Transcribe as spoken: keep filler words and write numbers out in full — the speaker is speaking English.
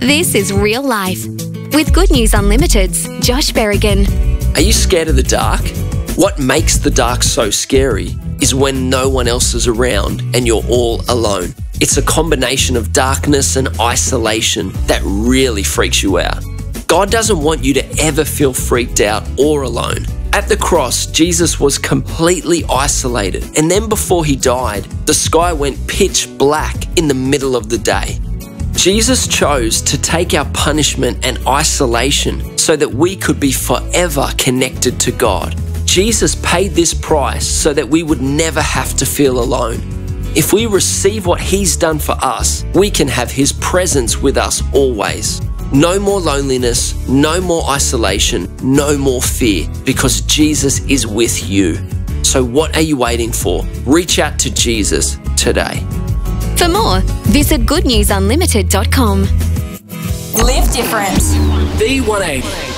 This is Real Life with Good News Unlimited's Josh Berrigan. Are you scared of the dark? What makes the dark so scary is when no one else is around and you're all alone. It's a combination of darkness and isolation that really freaks you out. God doesn't want you to ever feel freaked out or alone. At the cross, Jesus was completely isolated, and then before he died, the sky went pitch black in the middle of the day. Jesus chose to take our punishment and isolation so that we could be forever connected to God. Jesus paid this price so that we would never have to feel alone. If we receive what he's done for us, we can have his presence with us always. No more loneliness, no more isolation, no more fear, because Jesus is with you. So what are you waiting for? Reach out to Jesus today. For more, visit good news unlimited dot com. Live different. B one eighty.